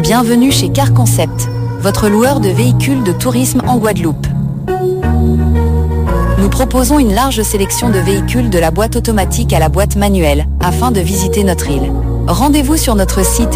Bienvenue chez Car Concept, votre loueur de véhicules de tourisme en Guadeloupe. Nous proposons une large sélection de véhicules de la boîte automatique à la boîte manuelle, afin de visiter notre île. Rendez-vous sur notre site